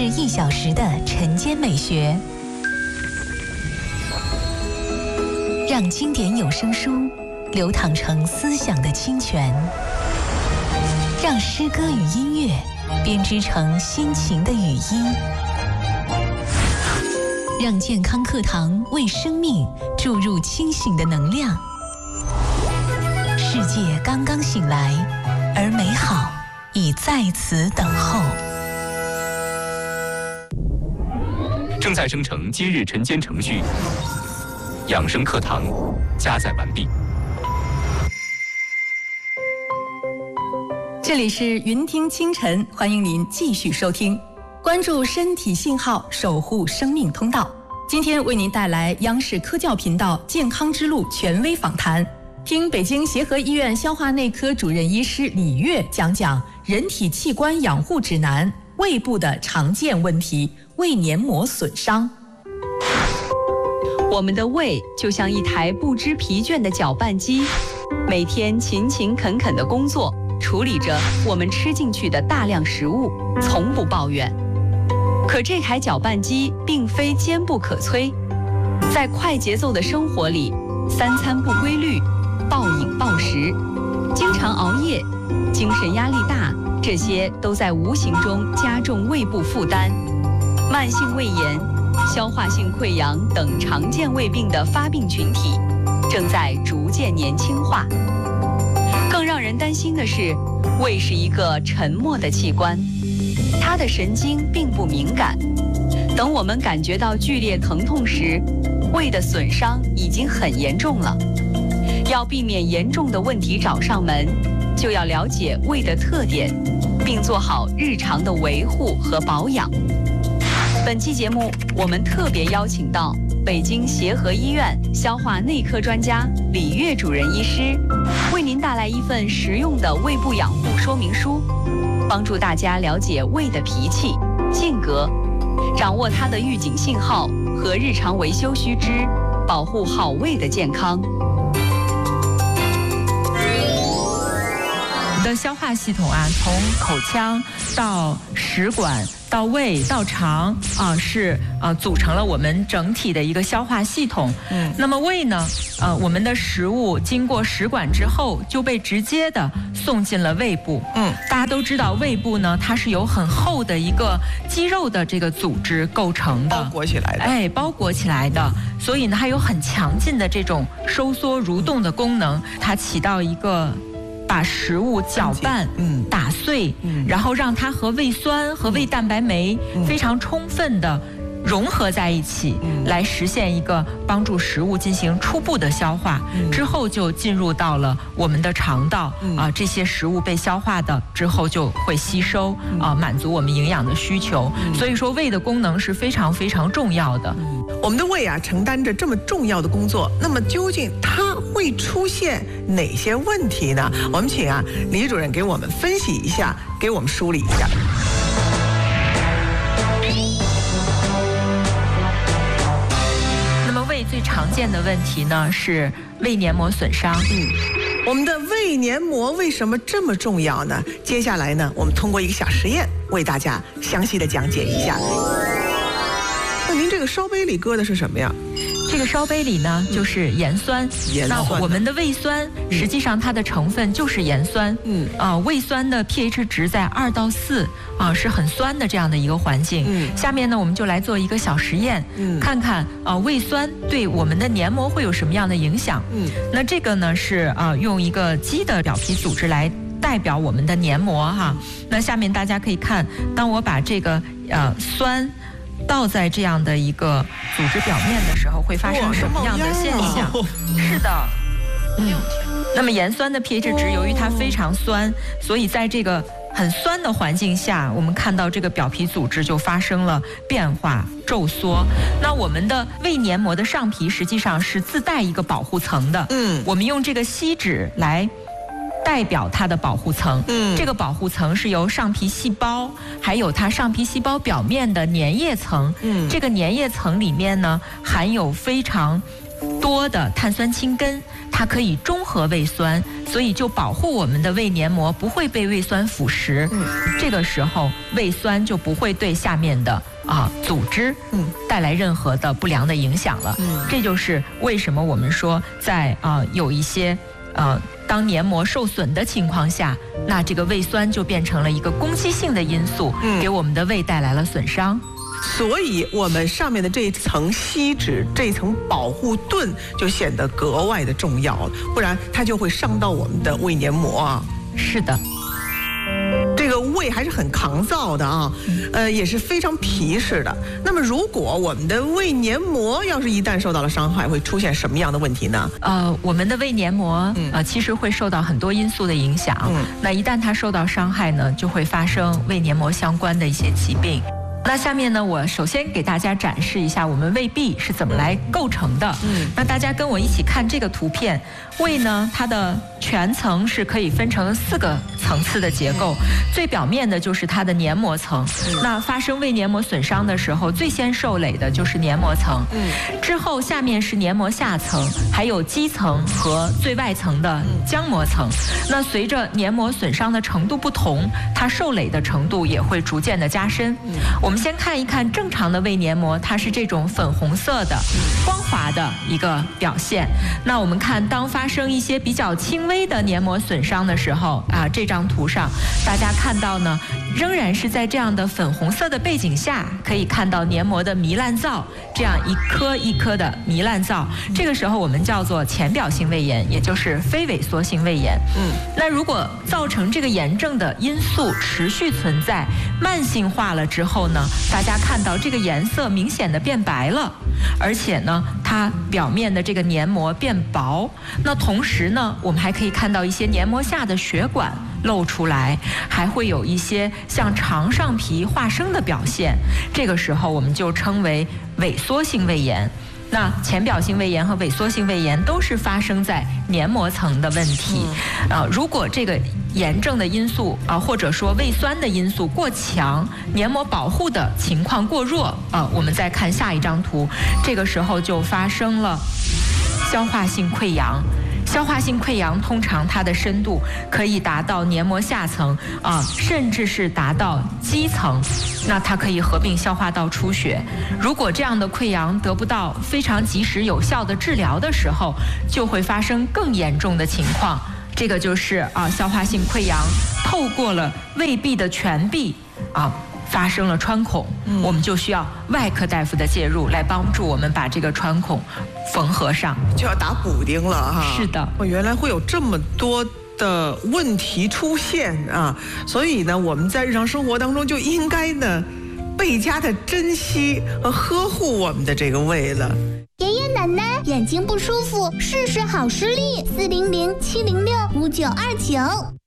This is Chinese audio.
至1小时的晨间美学，让经典有声书流淌成思想的清泉，让诗歌与音乐编织成心情的语音，让健康课堂为生命注入清醒的能量。世界刚刚醒来，而美好已在此等候。 正在生成今日晨间程序，养生课堂加载完毕。 这里是云听清晨，欢迎您继续收听，关注身体信号，守护生命通道。今天为您带来央视科教频道健康之路权威访谈，听北京协和医院消化内科主任医师李月讲讲人体器官养护指南，胃部的常见问题，胃黏膜损伤。 我们的胃就像一台不知疲倦的搅拌机，每天勤勤恳恳地工作，处理着我们吃进去的大量食物，从不抱怨。可这台搅拌机并非坚不可摧，在快节奏的生活里，3餐不规律，暴饮暴食，经常熬夜，精神压力大，这些都在无形中加重胃部负担。慢性胃炎、消化性溃疡等常见胃病的发病群体正在逐渐年轻化。更让人担心的是，胃是一个沉默的器官，它的神经并不敏感。等我们感觉到剧烈疼痛时，胃的损伤已经很严重了。要避免严重的问题找上门，就要了解胃的特点，并做好日常的维护和保养。本期节目，我们特别邀请到北京协和医院消化内科专家李月主任医师，为您带来一份实用的胃部养护说明书，帮助大家了解胃的脾气、性格，掌握它的预警信号和日常维修须知，保护好胃的健康。 我们的消化系统啊，从口腔到食管到胃到肠是组成了我们整体的一个消化系统。那么胃呢，我们的食物经过食管之后就被直接的送进了胃部。大家都知道胃部呢，它是由很厚的一个肌肉的这个组织构成的， 包裹起来的。 包裹起来的，所以呢，它有很强劲的这种收缩蠕动的功能，它起到一个把食物搅拌、打碎，然后让它和胃酸和胃蛋白酶非常充分的融合在一起，来实现一个帮助食物进行初步的消化，之后就进入到了我们的肠道这些食物被消化的之后就会吸收满足我们营养的需求。所以说胃的功能是非常非常重要的。 我们的胃啊，承担着这么重要的工作，那么究竟它会出现哪些问题呢？我们请李主任给我们分析一下，给我们梳理一下。 那么胃最常见的问题呢是胃黏膜损伤。 我们的胃黏膜为什么这么重要呢？接下来呢，我们通过一个小实验为大家详细的讲解一下。那您这个烧杯里搁的是什么呀？ 这个烧杯里呢，就是盐酸。那我们的胃酸实际上它的成分就是盐酸。胃酸的 pH 值在2到4是很酸的这样的一个环境。下面呢，我们就来做一个小实验，看看胃酸对我们的黏膜会有什么样的影响。那这个呢是用一个鸡的表皮组织来代表我们的黏膜哈。那下面大家可以看，当我把这个酸倒在这样的一个组织表面的时候，会发生什么样的现象？是的，那么盐酸的 pH 值由于它非常酸，所以在这个很酸的环境下，我们看到这个表皮组织就发生了变化、皱缩。那我们的胃黏膜的上皮实际上是自带一个保护层的。我们用这个锡纸来代表它的保护层。这个保护层是由上皮细胞还有它上皮细胞表面的粘液层。这个粘液层里面呢含有非常多的碳酸氢根， 它可以中和胃酸，所以就保护我们的胃黏膜不会被胃酸腐蚀。这个时候胃酸就不会对下面的组织带来任何的不良的影响了。这就是为什么我们说在有一些当黏膜受损的情况下，那这个胃酸就变成了一个攻击性的因素，给我们的胃带来了损伤。 所以我们上面的这一层锡纸，这一层保护盾就显得格外的重要了，不然它就会伤到我们的胃黏膜啊。 是的。 这个胃还是很抗造的啊，也是非常皮实的。那么，如果我们的胃黏膜要是一旦受到了伤害，会出现什么样的问题呢？ 我们的胃黏膜其实会受到很多因素的影响。那一旦它受到伤害呢，就会发生胃黏膜相关的一些疾病。那下面呢，我首先给大家展示一下我们胃壁是怎么来构成的。那大家跟我一起看这个图片，胃呢，它的全层是可以分成4个层次的结构，最表面的就是它的黏膜层。那发生胃黏膜损伤的时候，最先受累的就是黏膜层。之后下面是黏膜下层，还有基层和最外层的浆膜层。那随着黏膜损伤的程度不同，它受累的程度也会逐渐的加深。我们先看一看正常的胃黏膜，它是这种粉红色的、光滑的一个表现。那我们看，当发生一些比较轻微的黏膜损伤的时候这张图上大家看到呢，仍然是在这样的粉红色的背景下，可以看到黏膜的糜烂灶，这样一颗一颗的糜烂灶。这个时候我们叫做浅表性胃炎，也就是非萎缩性胃炎。那如果造成这个炎症的因素持续存在，慢性化了之后呢，大家看到这个颜色明显的变白了，而且呢，它表面的这个黏膜变薄。那同时呢，我们还可以看到一些黏膜下的血管露出来，还会有一些像肠上皮化生的表现。这个时候我们就称为萎缩性胃炎。那浅表性胃炎和萎缩性胃炎都是发生在黏膜层的问题。如果这个炎症的因素或者说胃酸的因素过强，黏膜保护的情况过弱我们再看下一张图，这个时候就发生了消化性溃疡。消化性溃疡通常它的深度可以达到黏膜下层甚至是达到基层，那它可以合并消化道出血。如果这样的溃疡得不到非常及时有效的治疗的时候，就会发生更严重的情况。这个就是消化性溃疡透过了胃壁的全壁发生了穿孔，我们就需要外科大夫的介入来帮助我们把这个穿孔缝合上， 就要打补丁了哈。 是的， 原来会有这么多的问题出现所以呢，我们在日常生活当中就应该呢倍加的珍惜和呵护我们的这个胃了。 爷爷奶奶眼睛不舒服，试试好视力，400-706-5929。